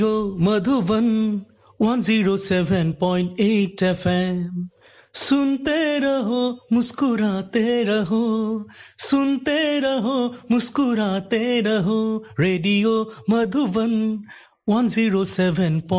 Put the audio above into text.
Madhuban 107.8 FM सुनते रहो मुस्कुराते रहो, सुनते रहो मुस्कुराते रहो, रेडियो मधुबन 107.8